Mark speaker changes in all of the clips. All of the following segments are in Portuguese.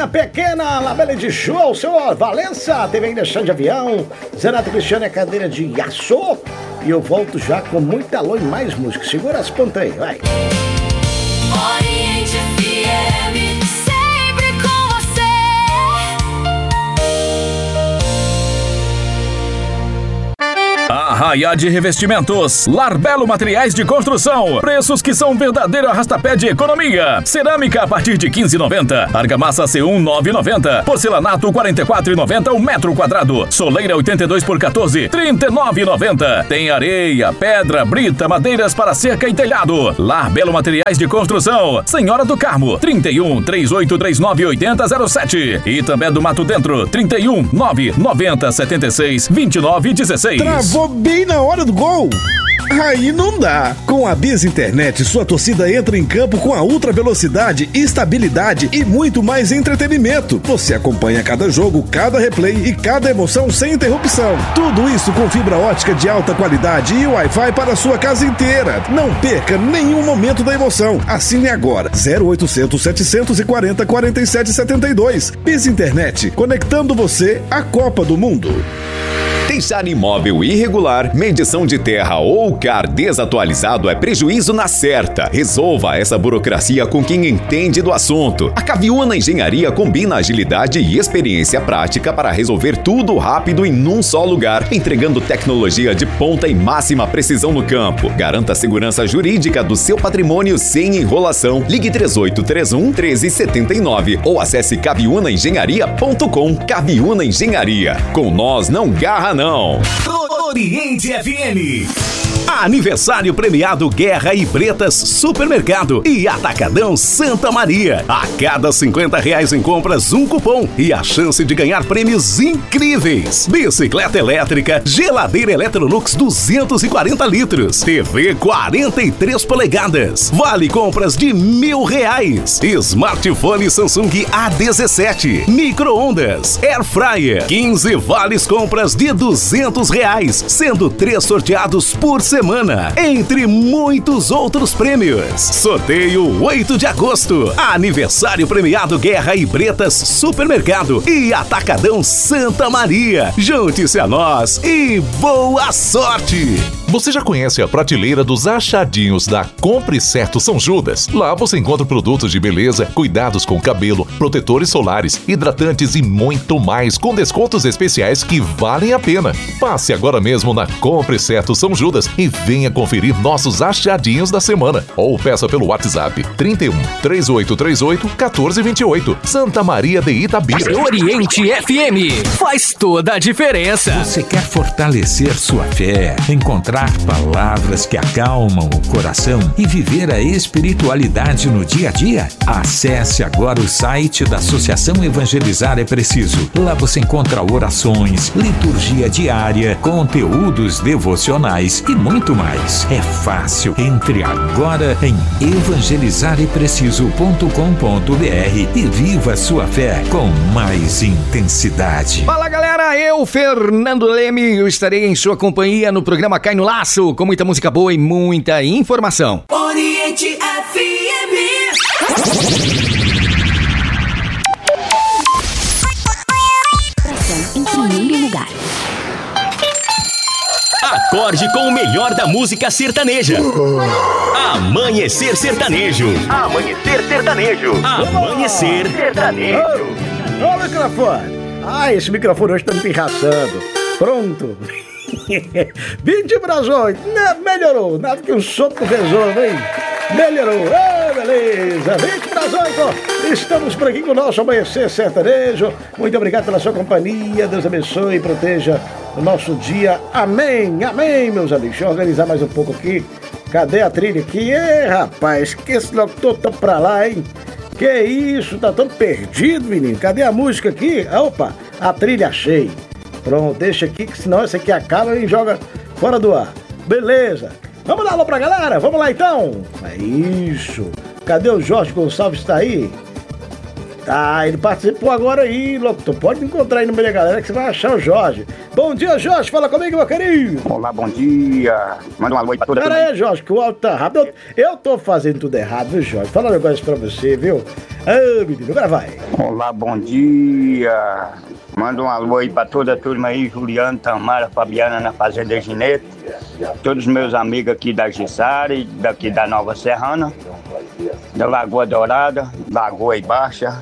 Speaker 1: Lagoinha Pequena, Labela de Show, o seu Valença, teve ainda chão de avião, Zenato Cristiano é cadeira de aço. E eu volto já com muita alô e mais música. Segura as pontas aí, vai.
Speaker 2: Oriente FM, sempre com você.
Speaker 3: Arraiá de Revestimentos, Larbelo Materiais de Construção, preços que são verdadeiro arrastapé de economia. Cerâmica a partir de 15,90, argamassa C1 9,90, porcelanato 44,90 o metro quadrado, soleira 82 por 14, 39,90. Tem areia, pedra, brita, madeiras para cerca e telhado. Larbelo Materiais de Construção, Senhora do Carmo, 31 3839 8007 e também do Mato Dentro, 31 990 76 29 16.
Speaker 4: Travou bem na hora do gol! Aí não dá. Com a Biz Internet, sua torcida entra em campo com a ultra velocidade, estabilidade e muito mais entretenimento. Você acompanha cada jogo, cada replay e cada emoção sem interrupção. Tudo isso com fibra ótica de alta qualidade e Wi-Fi para a sua casa inteira. Não perca nenhum momento da emoção. Assine agora 0800 740 47 72. Biz Internet, conectando você à Copa do Mundo.
Speaker 5: Deixar imóvel irregular, medição de terra ou CAR desatualizado é prejuízo na certa. Resolva essa burocracia com quem entende do assunto. A Caviúna Engenharia combina agilidade e experiência prática para resolver tudo rápido em um só lugar, entregando tecnologia de ponta e máxima precisão no campo. Garanta a segurança jurídica do seu patrimônio sem enrolação. Ligue 3831 1379 ou acesse caviunaengenharia.com. Caviúna Engenharia. Com nós não garra não.
Speaker 6: Oriente FM. Aniversário premiado Guerra e Bretas Supermercado e Atacadão Santa Maria. A cada R$50 em compras, um cupom e a chance de ganhar prêmios incríveis. Bicicleta elétrica, geladeira Electrolux 240 litros, TV 43 polegadas, vale compras de R$1.000, smartphone Samsung A17, micro-ondas, air fryer, 15 vales compras de R$200, sendo 3 sorteados por semana, entre muitos outros prêmios. Sorteio 8 de agosto. Aniversário premiado Guerra e Bretas Supermercado e Atacadão Santa Maria. Junte-se a nós e boa sorte!
Speaker 7: Você já conhece a prateleira dos achadinhos da Compre Certo São Judas? Lá você encontra produtos de beleza, cuidados com cabelo, protetores solares, hidratantes e muito mais, com descontos especiais que valem a pena. Passe agora mesmo na Compre Certo São Judas e venha conferir nossos achadinhos da semana. Ou peça pelo WhatsApp 31 3838 1428. Santa Maria de Itabira.
Speaker 8: Oriente FM faz toda a diferença.
Speaker 9: Você quer fortalecer sua fé, encontrar palavras que acalmam o coração e viver a espiritualidade no dia a dia? Acesse agora o site da Associação Evangelizar é Preciso. Lá você encontra orações, liturgia diária, conteúdos devocionais e muito mais. É fácil. Entre agora em evangelizarepreciso.com.br e viva sua fé com mais intensidade.
Speaker 8: Fala galera, eu, Fernando Leme, eu estarei em sua companhia no programa Cai no Laço, com muita música boa e muita informação.
Speaker 2: Oriente FM.
Speaker 10: Em primeiro lugar.
Speaker 6: Acorde com o melhor da música sertaneja. Amanhecer Sertanejo. Amanhecer Sertanejo. Amanhecer Sertanejo.
Speaker 1: Ô, microfone. Esse microfone hoje tá me pirraçando. Pronto. 20 para 8. Melhorou. Nada que um soco resolva, hein? Melhorou. Beleza. 20 para 8. Estamos por aqui com o nosso Amanhecer Sertanejo. Muito obrigado pela sua companhia. Deus abençoe e proteja o nosso dia. Amém. Amém, meus amigos. Deixa eu organizar mais um pouco aqui. Cadê a trilha aqui? Rapaz, que esse locutor tá pra lá, hein? Que isso? Tá tão perdido, menino. Cadê a música aqui? Opa, a trilha achei. Pronto, deixa aqui, que senão esse aqui acaba e joga fora do ar. Beleza. Vamos dar alô pra galera? Vamos lá então. É isso. Cadê o Jorge Gonçalves? Tá aí? Tá, ele participou agora aí, locutor. Pode encontrar aí no meio da galera que você vai achar o Jorge. Bom dia, Jorge. Fala comigo, meu querido.
Speaker 11: Olá, bom dia. Manda um alô aí pra toda a
Speaker 1: Pera aí, Jorge, que o áudio tá rápido. Eu tô fazendo tudo errado, viu, Jorge? Fala um negócio pra você, viu? Ah, menino, agora vai.
Speaker 11: Olá, bom dia. Manda um alô aí pra toda a turma aí, Juliano, Tamara, Fabiana na Fazenda Ginete. Todos os meus amigos aqui da Gissari, daqui da Nova Serrana, da Lagoa Dourada, Lagoa Baixa,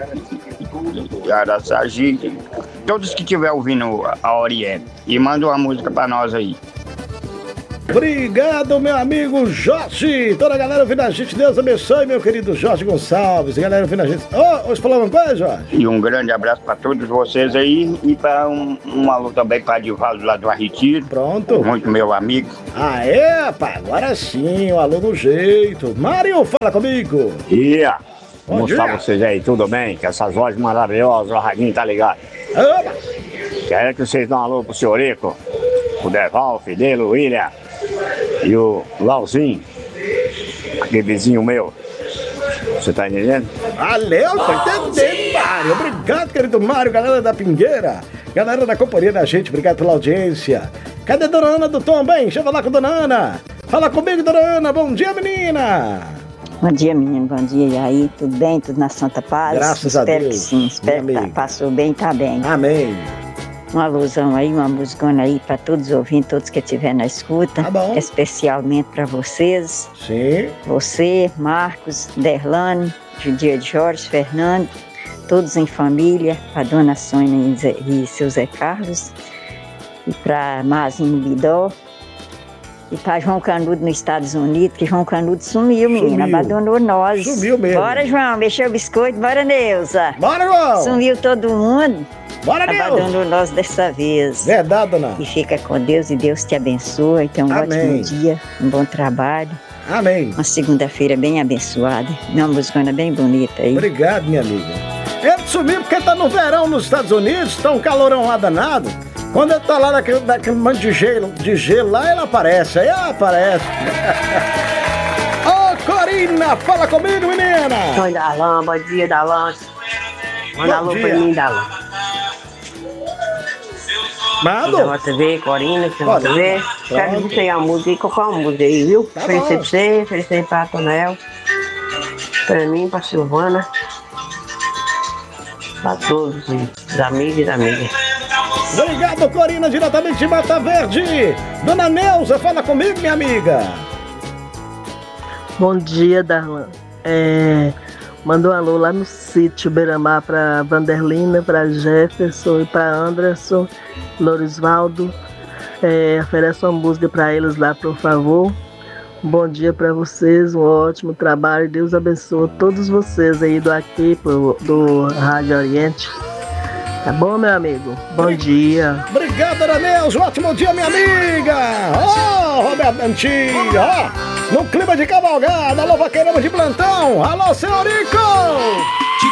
Speaker 11: Araçagi, todos que estiver ouvindo a Oriente. E manda uma música pra nós aí.
Speaker 1: Obrigado, meu amigo Jorge. Toda a galera ouvindo a gente. Deus abençoe, meu querido Jorge Gonçalves. A galera ouvindo a gente. Hoje falou uma coisa, Jorge?
Speaker 11: E um grande abraço pra todos vocês aí. E pra um alô também pra Divaldo lá do Arritiro.
Speaker 1: Pronto.
Speaker 11: Muito meu amigo.
Speaker 1: Ah, é, pai? Agora sim, o alô no jeito. Mário, fala comigo.
Speaker 10: Ia.
Speaker 1: Bom
Speaker 10: Como
Speaker 1: dia.
Speaker 10: está vocês aí? Tudo bem? Com essas vozes maravilhosas, o Radinho tá ligado?
Speaker 1: Opa.
Speaker 10: Quero que vocês dão um alô pro Senhorico, o Deval, o Fidelo, o William e o Lauzinho, aquele vizinho meu. Você tá entendendo?
Speaker 1: Valeu, tô entendendo, Mário. Obrigado, querido Mário, galera da Pingueira. Galera da companhia da gente, obrigado pela audiência. Cadê a dona Ana do Tom, bem? Deixa eu falar com a dona Ana. Fala comigo, dona Ana. Bom dia, menina.
Speaker 12: Bom dia, menino. Bom dia. E aí, tudo bem? Tudo na Santa Paz?
Speaker 1: Graças a Deus.
Speaker 12: Espero que sim. Espero que passou bem, tá bem.
Speaker 1: Amém.
Speaker 12: Uma alusão aí, uma musicona aí pra todos os ouvintes, todos que estiver na escuta.
Speaker 1: Tá bom.
Speaker 12: Especialmente pra vocês.
Speaker 1: Sim.
Speaker 12: Você, Marcos, Derlane, Judia Jorge, Fernando, todos em família, pra dona Sônia e seu Zé Carlos, e pra Mazinho Bidó, e pra João Canudo nos Estados Unidos, que João Canudo sumiu, menina, abandonou nós.
Speaker 1: Sumiu mesmo.
Speaker 12: Bora, João, mexeu o biscoito, bora, Neuza.
Speaker 1: Bora, João.
Speaker 12: Sumiu todo mundo.
Speaker 1: Bora, Neuza.
Speaker 12: Abandonou nós dessa vez.
Speaker 1: Verdade, dona.
Speaker 12: E fica com Deus e Deus te abençoe. Tenha um
Speaker 1: Amém.
Speaker 12: ótimo dia, um bom trabalho.
Speaker 1: Amém.
Speaker 12: Uma segunda-feira bem abençoada. Uma musicona bem bonita aí.
Speaker 1: Obrigado, minha amiga. Ele sumiu porque tá no verão nos Estados Unidos, tá um calorão lá danado. Quando ele tá lá naquele monte de gelo lá, ele aparece. Aí aparece. Ô, Corina, fala comigo, menina.
Speaker 13: Oi, Darlan, bom dia, Darlan. Manda alô pra mim, Darlan.
Speaker 1: Manda.
Speaker 13: Da TV, Corina, que você ver. Quero que você a música aí, qualquer uma música aí, viu?
Speaker 1: Tá
Speaker 13: Oferecer
Speaker 1: bom.
Speaker 13: pra você, oferecer pra Tonel, pra mim, pra Silvana, pra todos os amigos e amigas.
Speaker 1: Obrigado, Corina, diretamente de Mata Verde. Dona Neuza, fala comigo, minha amiga.
Speaker 14: Bom dia, Darlan. Mandou um alô lá no sítio Beira-Mar para Vanderlina, para Jefferson e para Anderson, Lorisvaldo. Oferece uma música para eles lá, por favor. Bom dia para vocês, um ótimo trabalho. Deus abençoe todos vocês aí do Rádio Oriente. Tá bom, meu amigo? Bom dia.
Speaker 1: Obrigado, Dona Neuza. Ótimo dia, minha amiga. Ó, Roberto Antigo, ó. No clima de cavalgada, alô, vaqueirama de plantão. Alô, senhorico.